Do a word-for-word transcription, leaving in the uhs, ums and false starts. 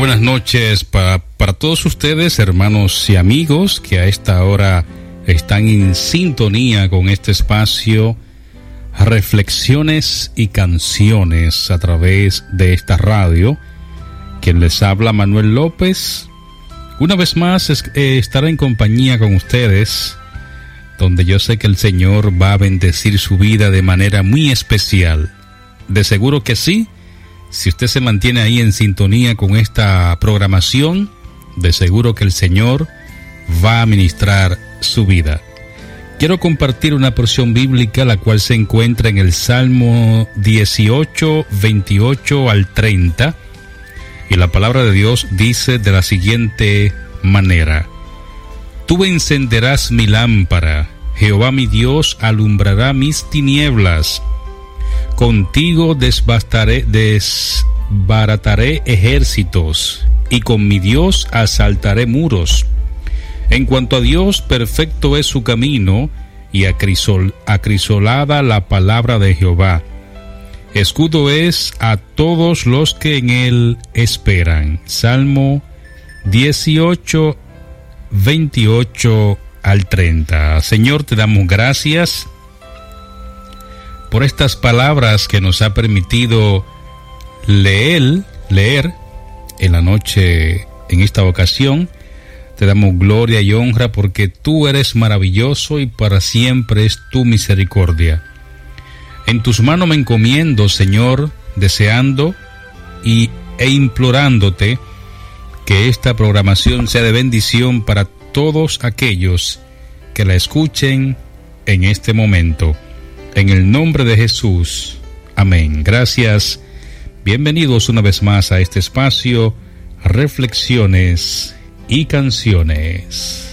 buenas noches para, para todos ustedes, hermanos y amigos, que a esta hora están en sintonía con este espacio, Reflexiones y Canciones, a través de esta radio. Quien les habla, Manuel López. Una vez más es, eh, estará en compañía con ustedes, donde yo sé que el Señor va a bendecir su vida de manera muy especial. De seguro que sí. Si usted se mantiene ahí en sintonía con esta programación, de seguro que el Señor va a ministrar su vida. Quiero compartir una porción bíblica, la cual se encuentra en el Salmo dieciocho, veintiocho al treinta, y la palabra de Dios dice de la siguiente manera: Tú encenderás mi lámpara, Jehová mi Dios alumbrará mis tinieblas. Contigo desbastaré, desbarataré ejércitos, y con mi Dios asaltaré muros. En cuanto a Dios, perfecto es su camino, y acrisol, acrisolada la palabra de Jehová. Escudo es a todos los que en él esperan. Salmo dieciocho, veintiocho al treinta. Señor, te damos gracias por estas palabras que nos ha permitido leer, leer en la noche, en esta ocasión. Te damos gloria y honra porque tú eres maravilloso y para siempre es tu misericordia. En tus manos me encomiendo, Señor, deseando y, e implorándote que esta programación sea de bendición para todos aquellos que la escuchen en este momento. En el nombre de Jesús. Amén. Gracias. Bienvenidos una vez más a este espacio, Reflexiones y Canciones.